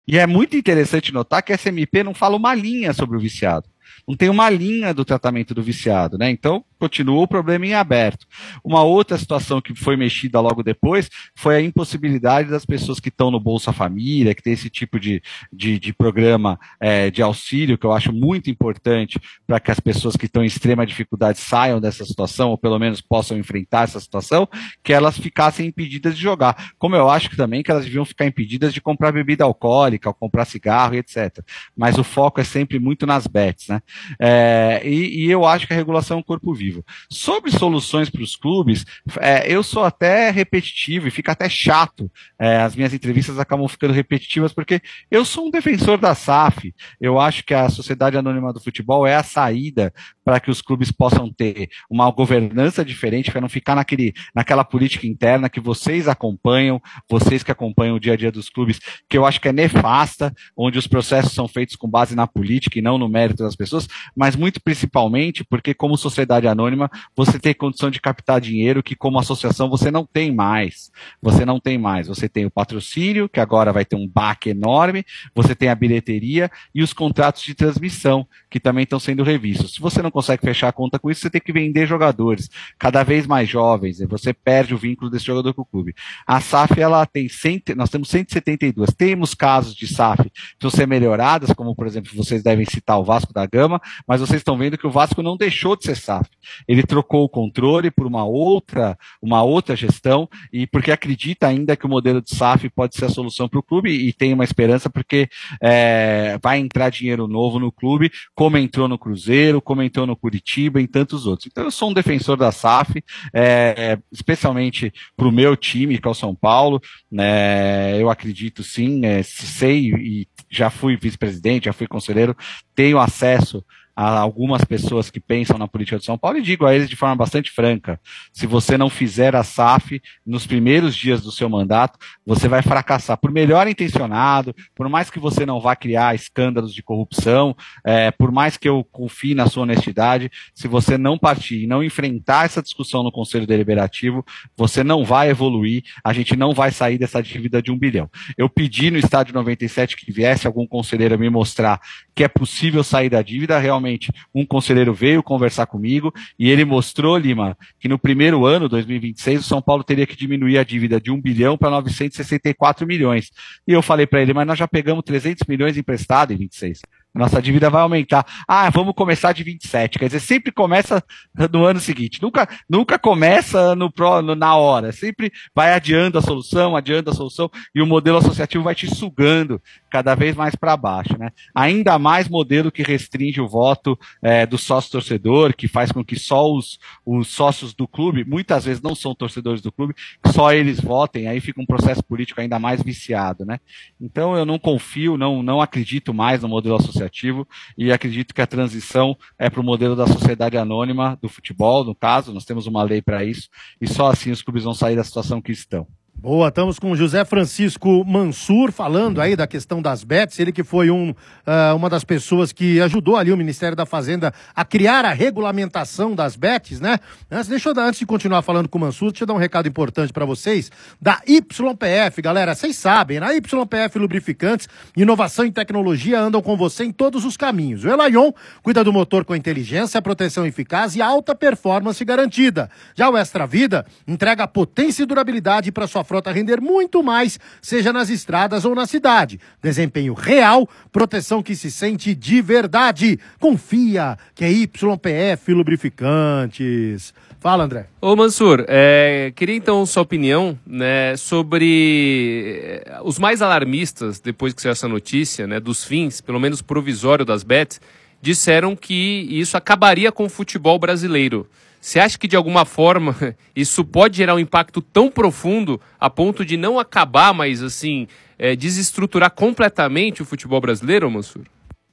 E é muito interessante notar que a SMP não fala uma linha sobre o viciado. Não tem uma linha do tratamento do viciado, né? Então, continua o problema em aberto. Uma outra situação que foi mexida logo depois foi a impossibilidade das pessoas que estão no Bolsa Família, que tem esse tipo de programa de auxílio, que eu acho muito importante para que as pessoas que estão em extrema dificuldade saiam dessa situação, ou pelo menos possam enfrentar essa situação, que elas ficassem impedidas de jogar. Como eu acho que também que elas deviam ficar impedidas de comprar bebida alcoólica, ou comprar cigarro, etc. Mas o foco é sempre muito nas bets, né? E eu acho que a regulação é um corpo vivo. Sobre soluções para os clubes, eu sou até repetitivo e fica até chato. As minhas entrevistas acabam ficando repetitivas porque eu sou um defensor da SAF. Eu acho que a Sociedade Anônima do Futebol é a saída para que os clubes possam ter uma governança diferente, para não ficar naquela política interna que vocês que acompanham o dia a dia dos clubes, que eu acho que é nefasta, onde os processos são feitos com base na política e não no mérito das pessoas, mas muito principalmente porque, como sociedade anônima, você tem condição de captar dinheiro que, como associação, você não tem mais. Você não tem mais. Você tem o patrocínio, que agora vai ter um baque enorme, você tem a bilheteria e os contratos de transmissão, que também estão sendo revistos. Se você não consegue fechar a conta com isso, você tem que vender jogadores cada vez mais jovens, e você perde o vínculo desse jogador com o clube. A SAF, ela tem nós temos 172. Temos casos de SAF que precisam ser melhoradas, como, por exemplo, vocês devem citar o Vasco da Gama, mas vocês estão vendo que o Vasco não deixou de ser SAF. Ele trocou o controle por uma outra gestão, e porque acredita ainda que o modelo de SAF pode ser a solução para o clube, e tem uma esperança porque vai entrar dinheiro novo no clube, como entrou no Cruzeiro, como entrou no Curitiba e em tantos outros. Então eu sou um defensor da SAF, especialmente para o meu time, que é o São Paulo, né? Eu acredito sim, sei e já fui vice-presidente, já fui conselheiro, tenho acesso a algumas pessoas que pensam na política de São Paulo e digo a eles de forma bastante franca: se você não fizer a SAF nos primeiros dias do seu mandato, você vai fracassar. Por melhor intencionado, por mais que você não vá criar escândalos de corrupção, por mais que eu confie na sua honestidade, se você não partir e não enfrentar essa discussão no Conselho Deliberativo, você não vai evoluir, a gente não vai sair dessa dívida de 1 bilhão. Eu pedi no Estádio 97 que viesse algum conselheiro a me mostrar que é possível sair da dívida. Realmente, um conselheiro veio conversar comigo e ele mostrou, Lima, que no primeiro ano, 2026, o São Paulo teria que diminuir a dívida de 1 bilhão para 964 milhões. E eu falei para ele: mas nós já pegamos 300 milhões emprestado em 26. Nossa dívida vai aumentar. Vamos começar de 27. Quer dizer, sempre começa no ano seguinte. Nunca começa na hora. Sempre vai adiando a solução, e o modelo associativo vai te sugando cada vez mais para baixo, né? Ainda mais modelo que restringe o voto do sócio-torcedor, que faz com que só os sócios do clube, muitas vezes não são torcedores do clube, só eles votem, aí fica um processo político ainda mais viciado, né? Então eu não confio, não acredito mais no modelo associativo, e acredito que a transição é para o modelo da sociedade anônima do futebol, no caso, nós temos uma lei para isso, e só assim os clubes vão sair da situação que estão. Boa, estamos com o José Francisco Mansur falando aí da questão das bets, ele que foi uma das pessoas que ajudou ali o Ministério da Fazenda a criar a regulamentação das bets, né? Antes de continuar falando com o Mansur, deixa eu dar um recado importante para vocês da YPF, galera, vocês sabem, na YPF Lubrificantes, inovação e tecnologia andam com você em todos os caminhos. O Elayon cuida do motor com inteligência, proteção eficaz e alta performance garantida. Já o Extra Vida entrega potência e durabilidade para sua frota render muito mais, seja nas estradas ou na cidade. Desempenho real, proteção que se sente de verdade. Confia que é YPF Lubrificantes. Fala, André. Ô Mansur, queria então sua opinião, né, sobre os mais alarmistas, depois que saiu essa notícia, né, dos fins, pelo menos provisório das bets, disseram que isso acabaria com o futebol brasileiro. Você acha que, de alguma forma, isso pode gerar um impacto tão profundo a ponto de não acabar, mas, assim, desestruturar completamente o futebol brasileiro, Mansur?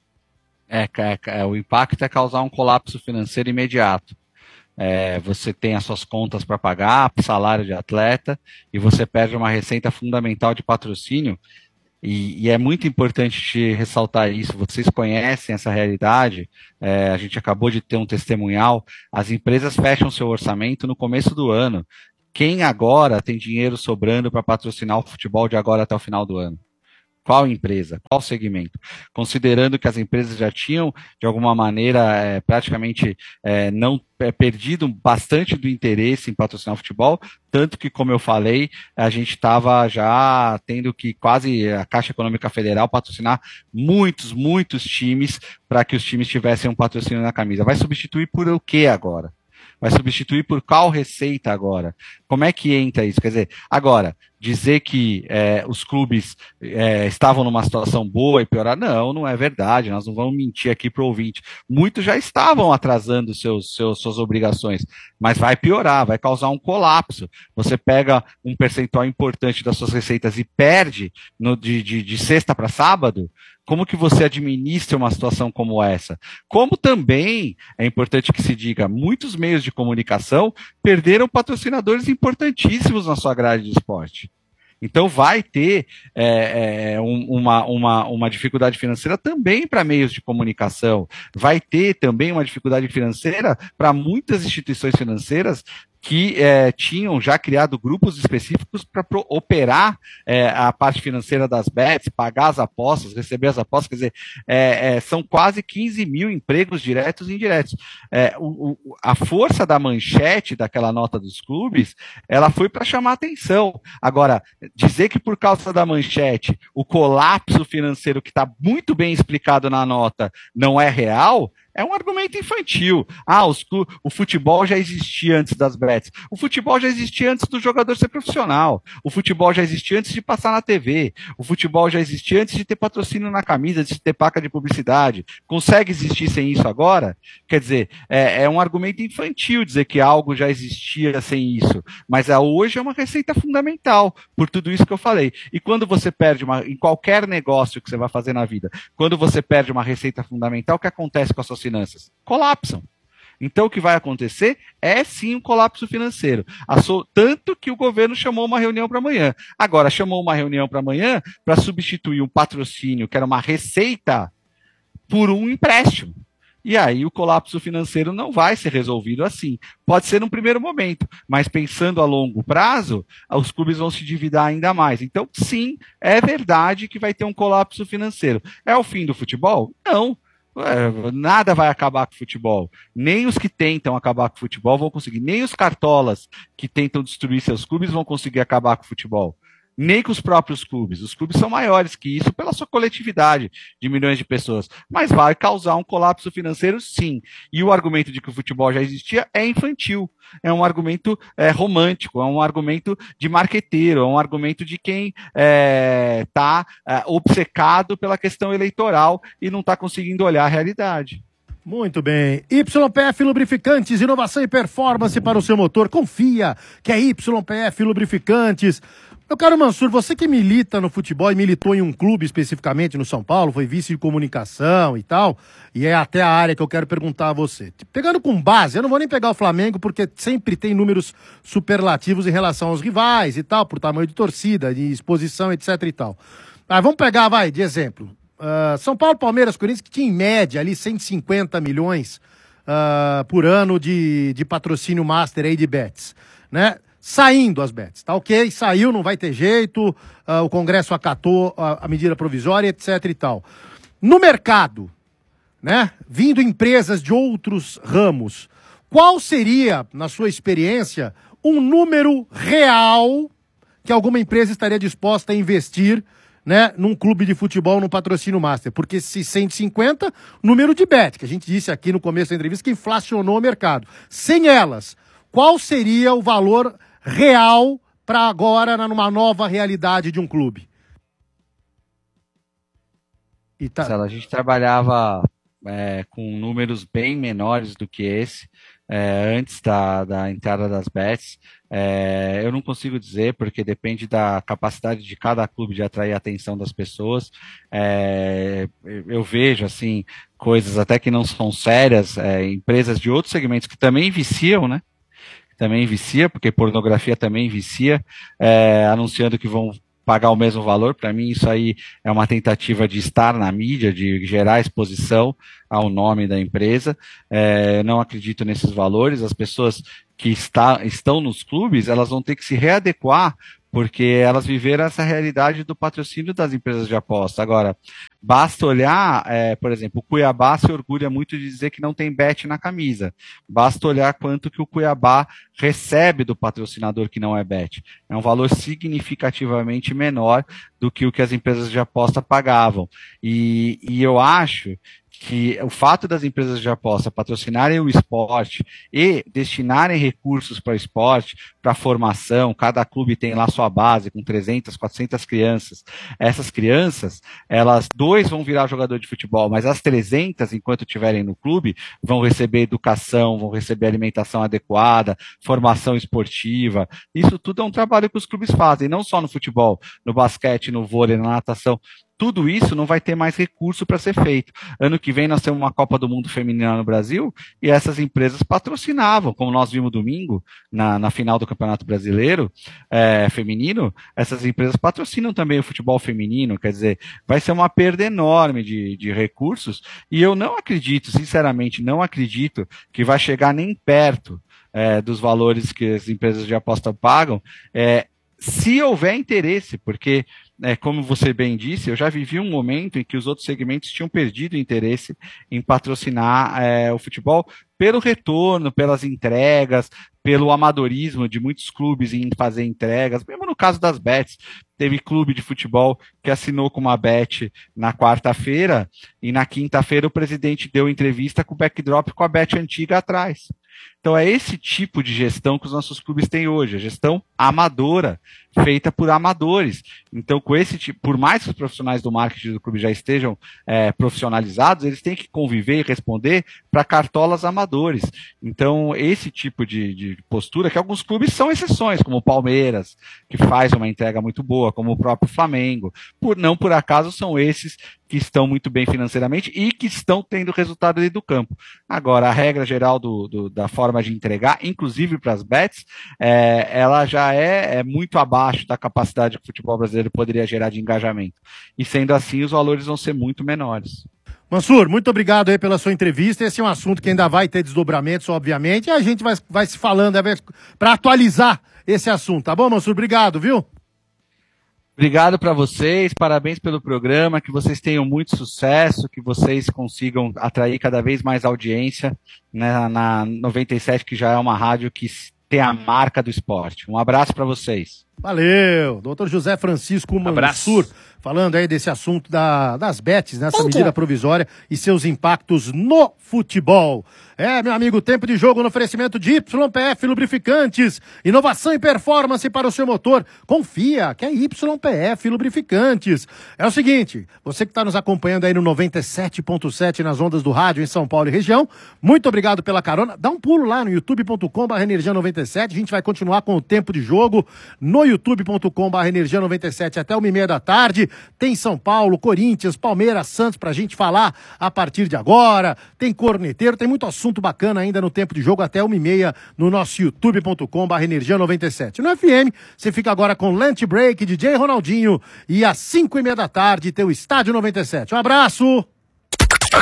O impacto é causar um colapso financeiro imediato. Você tem as suas contas para pagar, salário de atleta, e você perde uma receita fundamental de patrocínio. E é muito importante te ressaltar isso. Vocês conhecem essa realidade, a gente acabou de ter um testemunhal. As empresas fecham seu orçamento no começo do ano. Quem agora tem dinheiro sobrando para patrocinar o futebol de agora até o final do ano? Qual empresa? Qual segmento? Considerando que as empresas já tinham, de alguma maneira, praticamente não perdido bastante do interesse em patrocinar o futebol, tanto que, como eu falei, a gente estava já tendo que quase a Caixa Econômica Federal patrocinar muitos times para que os times tivessem um patrocínio na camisa. Vai substituir por o que agora? Vai substituir por qual receita agora? Como é que entra isso? Quer dizer, agora, dizer que os clubes estavam numa situação boa e piorar, não é verdade, nós não vamos mentir aqui para o ouvinte. Muitos já estavam atrasando suas obrigações, mas vai piorar, vai causar um colapso. Você pega um percentual importante das suas receitas e perde de sexta para sábado. Como que você administra uma situação como essa? Como também, é importante que se diga, muitos meios de comunicação perderam patrocinadores importantíssimos na sua grade de esporte. Então vai ter uma dificuldade financeira também para meios de comunicação, vai ter também uma dificuldade financeira para muitas instituições financeiras que tinham já criado grupos específicos para operar a parte financeira das bets, pagar as apostas, receber as apostas, quer dizer, são quase 15 mil empregos diretos e indiretos. A força da manchete daquela nota dos clubes, ela foi para chamar atenção. Agora, dizer que por causa da manchete, o colapso financeiro que está muito bem explicado na nota não é real, é um argumento infantil. O futebol já existia antes das bets. O futebol já existia antes do jogador ser profissional. O futebol já existia antes de passar na TV. O futebol já existia antes de ter patrocínio na camisa, antes de ter placa de publicidade. Consegue existir sem isso agora? Quer dizer, é um argumento infantil dizer que algo já existia sem isso. Mas hoje é uma receita fundamental por tudo isso que eu falei. E quando você perde em qualquer negócio que você vai fazer na vida, quando você perde uma receita fundamental, o que acontece com a sociedade? Finanças colapsam. Então o que vai acontecer é sim um colapso financeiro. Tanto que o governo chamou uma reunião para amanhã. Agora, chamou uma reunião para amanhã para substituir um patrocínio, que era uma receita, por um empréstimo. E aí o colapso financeiro não vai ser resolvido assim. Pode ser num primeiro momento, mas pensando a longo prazo, os clubes vão se endividar ainda mais. Então, sim, é verdade que vai ter um colapso financeiro. É o fim do futebol? Não. Nada vai acabar com o futebol. Nem os que tentam acabar com o futebol vão conseguir. Nem os cartolas que tentam destruir seus clubes vão conseguir acabar com o futebol. Nem com os próprios clubes. Os clubes são maiores que isso pela sua coletividade de milhões de pessoas. Mas vai causar um colapso financeiro, sim. E o argumento de que o futebol já existia é infantil. É um argumento romântico, é um argumento de marqueteiro, é um argumento de quem está obcecado pela questão eleitoral e não está conseguindo olhar a realidade. Muito bem. YPF Lubrificantes, inovação e performance para o seu motor. Confia que é YPF Lubrificantes. Meu caro Mansur, você que milita no futebol e militou em um clube especificamente no São Paulo, foi vice de comunicação e tal, e é até a área que eu quero perguntar a você. Pegando com base, eu não vou nem pegar o Flamengo porque sempre tem números superlativos em relação aos rivais e tal, por tamanho de torcida, de exposição, etc e tal. Vamos pegar, de exemplo, São Paulo, Palmeiras, Corinthians, que tinha em média ali 150 milhões por ano de patrocínio master aí de bets, né? Saindo as bets, tá ok? Saiu, não vai ter jeito, o Congresso acatou a medida provisória, etc e tal. No mercado, né, vindo empresas de outros ramos, qual seria, na sua experiência, um número real que alguma empresa estaria disposta a investir, né, num clube de futebol, num patrocínio master? Porque se 150, número de bet, que a gente disse aqui no começo da entrevista que inflacionou o mercado. Sem elas, qual seria o valor real para agora, numa nova realidade de um clube? A gente trabalhava com números bem menores do que esse antes da entrada das bets. Eu não consigo dizer, porque depende da capacidade de cada clube de atrair a atenção das pessoas. Eu vejo assim coisas até que não são sérias, empresas de outros segmentos que também viciam, né? Também vicia, porque pornografia também vicia, anunciando que vão pagar o mesmo valor. Para mim isso aí é uma tentativa de estar na mídia, de gerar exposição ao nome da empresa. Não acredito nesses valores. As pessoas que estão nos clubes, elas vão ter que se readequar porque elas viveram essa realidade do patrocínio das empresas de aposta. Agora, basta olhar, por exemplo, o Cuiabá se orgulha muito de dizer que não tem bet na camisa. Basta olhar quanto que o Cuiabá recebe do patrocinador que não é bet. É um valor significativamente menor do que o que as empresas de aposta pagavam. E eu acho que o fato das empresas de aposta patrocinarem o esporte e destinarem recursos para o esporte, para a formação, cada clube tem lá sua base com 300, 400 crianças. Essas crianças, elas, 2 vão virar jogador de futebol, mas as 300, enquanto estiverem no clube, vão receber educação, vão receber alimentação adequada, formação esportiva. Isso tudo é um trabalho que os clubes fazem, não só no futebol, no basquete, no vôlei, na natação. Tudo isso não vai ter mais recurso para ser feito. Ano que vem nós temos uma Copa do Mundo Feminina no Brasil e essas empresas patrocinavam, como nós vimos domingo, na final do Campeonato Brasileiro feminino, essas empresas patrocinam também o futebol feminino, quer dizer, vai ser uma perda enorme de recursos e eu não acredito, sinceramente, não acredito que vai chegar nem perto dos valores que as empresas de aposta pagam, se houver interesse, porque como você bem disse, eu já vivi um momento em que os outros segmentos tinham perdido interesse em patrocinar o futebol pelo retorno, pelas entregas, pelo amadorismo de muitos clubes em fazer entregas, mesmo no caso das bets. Teve clube de futebol que assinou com uma bet na quarta-feira e na quinta-feira o presidente deu entrevista com o backdrop com a bet antiga atrás. Então é esse tipo de gestão que os nossos clubes têm hoje, a gestão amadora, feita por amadores. Então, com esse tipo, por mais que os profissionais do marketing do clube já estejam profissionalizados, eles têm que conviver e responder para cartolas amadores. Então, esse tipo de postura, que alguns clubes são exceções, como o Palmeiras, que faz uma entrega muito boa, como o próprio Flamengo, não por acaso são esses que estão muito bem financeiramente e que estão tendo resultado dentro do campo. Agora, a regra geral da forma de entregar, inclusive para as bets, ela já é muito abaixo da capacidade que o futebol brasileiro poderia gerar de engajamento. E sendo assim, os valores vão ser muito menores. Mansur, muito obrigado aí pela sua entrevista. Esse é um assunto que ainda vai ter desdobramentos, obviamente, e a gente vai se falando para atualizar esse assunto, tá bom, Mansur? Obrigado, viu? Obrigado para vocês, parabéns pelo programa, que vocês tenham muito sucesso, que vocês consigam atrair cada vez mais audiência, né, na 97, que já é uma rádio que tem a marca do esporte. Um abraço para vocês. Valeu, doutor José Francisco Mansur, falando aí desse assunto das bets, nessa medida provisória e seus impactos no futebol. Meu amigo, tempo de jogo no oferecimento de YPF Lubrificantes, inovação e performance para o seu motor. Confia que é YPF Lubrificantes. É o seguinte, você que está nos acompanhando aí no 97.7 nas ondas do rádio em São Paulo e região, muito obrigado pela carona. Dá um pulo lá no youtube.com/energia97, a gente vai continuar com o tempo de jogo no youtube.com/energia97 até 1h30 da tarde. Tem São Paulo, Corinthians, Palmeiras, Santos pra gente falar a partir de agora. Tem corneteiro, tem muito assunto bacana ainda no tempo de jogo até 1h30 no nosso youtube.com/energia97. No FM, você fica agora com Lunch Break, DJ Ronaldinho, e às 5h30 da tarde tem o Estádio 97. Um abraço!